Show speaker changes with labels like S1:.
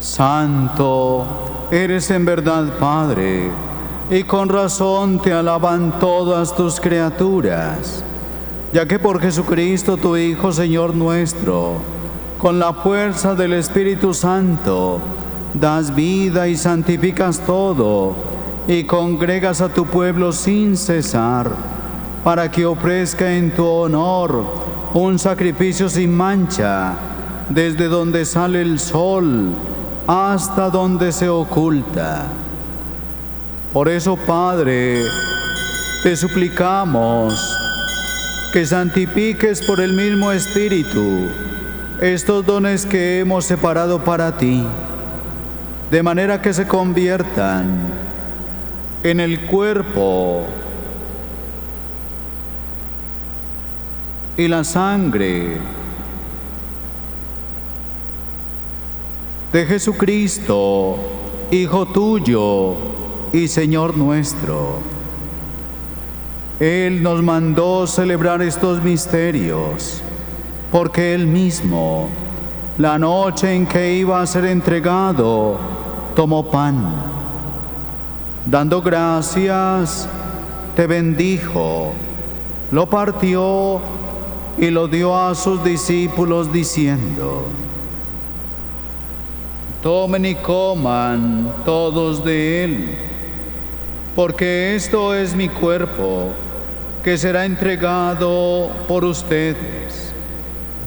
S1: Santo eres en verdad, Padre, y con razón te alaban todas tus criaturas, ya que por Jesucristo, tu Hijo, Señor nuestro, con la fuerza del Espíritu Santo, das vida y santificas todo, y congregas a tu pueblo sin cesar, para que ofrezca en tu honor un sacrificio sin mancha, desde donde sale el sol hasta donde se oculta. Por eso, Padre, te suplicamos que santifiques por el mismo Espíritu estos dones que hemos separado para ti, de manera que se conviertan en el cuerpo y la sangre de Jesucristo, Hijo tuyo y Señor nuestro. Él nos mandó celebrar estos misterios, porque Él mismo, la noche en que iba a ser entregado, tomó pan. Dando gracias, te bendijo, lo partió y lo dio a sus discípulos diciendo: tomen y coman todos de él, porque esto es mi cuerpo, que será entregado por ustedes.